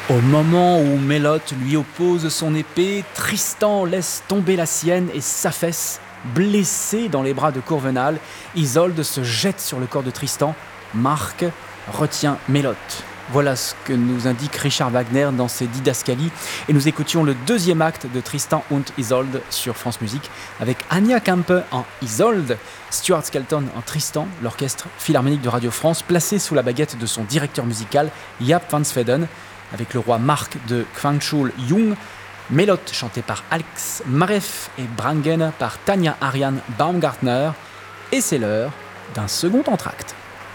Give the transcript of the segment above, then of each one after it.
Au moment où Mélotte lui oppose son épée, Tristan laisse tomber la sienne et s'affaisse, blessé dans les bras de Courvenal. Isolde se jette sur le corps de Tristan. Marc retient Mélotte. Voilà ce que nous indique Richard Wagner dans ses didascalies. Et nous écoutions le deuxième acte de Tristan und Isolde sur France Musique avec Anya Kempe en Isolde, Stuart Skelton en Tristan, l'orchestre philharmonique de Radio France placé sous la baguette de son directeur musical Jaap van Zweden, avec le roi Marc de Kwangchul Jung, Mélotte chantée par Alex Maref et Brangen par Tanja Ariane Baumgartner. Et c'est l'heure d'un second entracte.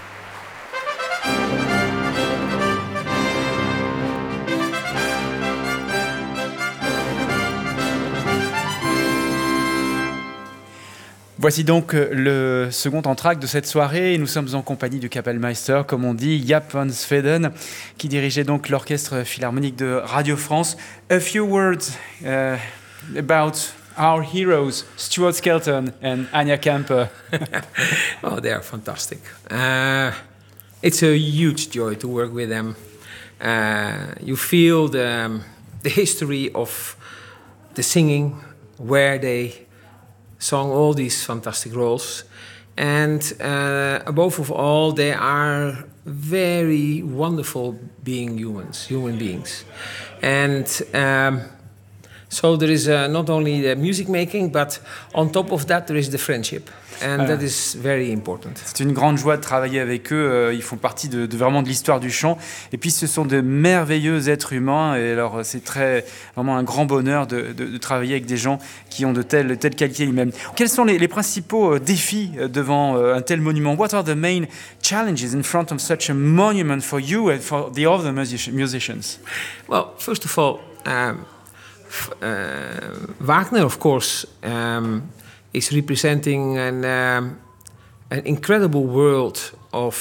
Voici donc le second entracte de cette soirée et nous sommes en compagnie du Kapellmeister, comme on dit, Jaap van Zweden, qui dirigeait donc l'orchestre philharmonique de Radio France. A few words about our heroes, Stuart Skelton and Anya Kempe. Oh, they are fantastic. It's a huge joy to work with them. You feel the history of the singing, where they sung all these fantastic roles, and above all, they are very wonderful human beings, and so there is not only the music making, but on top of that there is the friendship, and that is very important. C'est une grande joie de travailler avec eux. Ils font partie de vraiment de l'histoire du chant. Et puis ce sont de merveilleux êtres humains. Et alors c'est vraiment un grand bonheur de travailler avec des gens qui ont de telles qualités eux-mêmes. Quels sont les principaux défis devant un tel monument? What are the main challenges in front of such a monument for you and for the other musicians? Well, first of all, Wagner, of course, is representing an incredible world of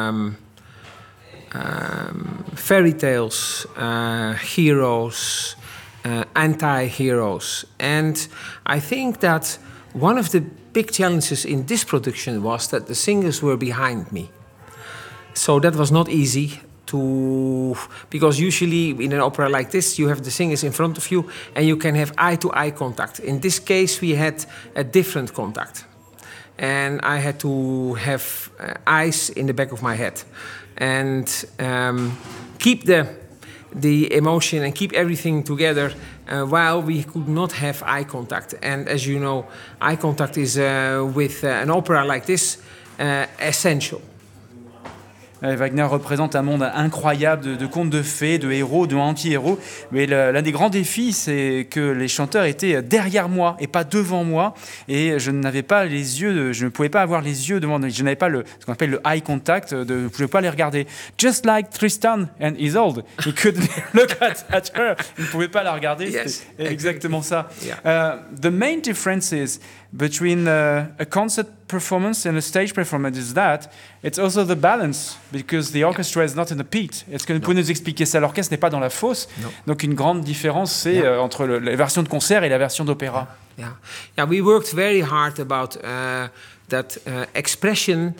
fairy tales, heroes, anti-heroes. And I think that one of the big challenges in this production was that the singers were behind me. So that was not easy. Because usually in an opera like this, you have the singers in front of you and you can have eye-to-eye contact. In this case, we had a different contact. And I had to have eyes in the back of my head. And keep the emotion and keep everything together while we could not have eye contact. And as you know, eye contact is, with an opera like this, essential. Wagner représente un monde incroyable de contes de fées, de héros, de anti-héros. Mais l'un des grands défis, c'est que les chanteurs étaient derrière moi et pas devant moi. Et je n'avais pas les yeux, je ne pouvais pas avoir les yeux devant moi. Je n'avais pas ce qu'on appelle le eye contact, je ne pouvais pas les regarder. Just like Tristan and Isolde. He couldn't look at her. Il ne pouvait pas la regarder. Yes, c'était exactement ça. Yeah. The main differences between a concert performance and a stage performance is that it's also the balance, because the orchestra is not in the pit. Est-ce que vous pouvez nous expliquer ça? L'orchestre n'est pas dans la fosse. No. Donc une grande différence, c'est entre la version de concert et la version d'opéra. Yeah, we worked very hard about that expression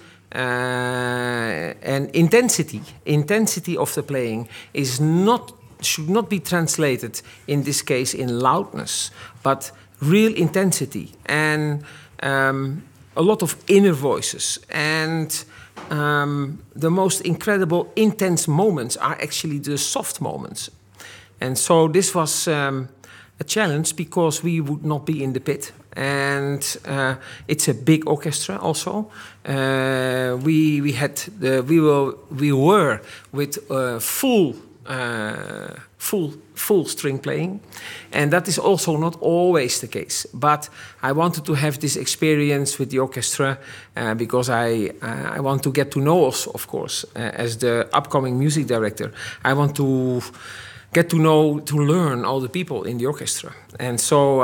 and intensity. Intensity of the playing should not be translated in this case in loudness, but real intensity and a lot of inner voices. And the most incredible intense moments are actually the soft moments. And so this was a challenge because we would not be in the pit. And it's a big orchestra also. We were with full string playing, and that is also not always the case. But I wanted to have this experience with the orchestra because I want to get to know us, of course, as the upcoming music director. I want to get to learn all the people in the orchestra, and so